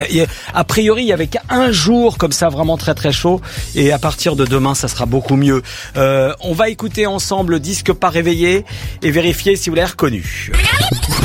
A priori, il y avait qu'un jour comme ça vraiment très très chaud et à partir de demain, ça sera beaucoup mieux. On va écouter ensemble le disque pas réveillé et vérifier si vous l'avez reconnu.